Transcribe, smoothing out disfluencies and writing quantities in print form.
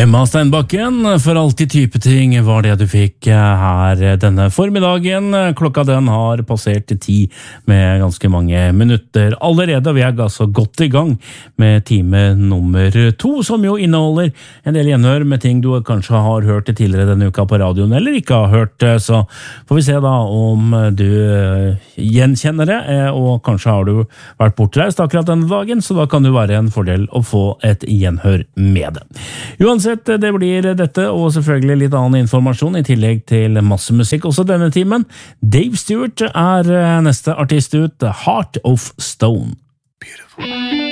Emma Steinbakken, for alltid type ting var det du fikk her denne formiddagen. Klokka den har passert 10 med ganske mange minutter allerede. Vi er altså godt i gang med time nummer 2, som jo inneholder en del gjenhør med ting du kanskje har hørt tidligere denne uka på radioen, eller ikke har hørt. Så får vi se da om du gjenkjenner det, og kanskje har du vært bortreist akkurat denne dagen, så da kan det være en fordel å få et gjenhør med det. Uansett, det blir dette, og selvfølgelig litt annen informasjon i tillegg til masse musikk også denne timen. Dave Stewart er neste artist ut, Heart of Stone. Beautiful.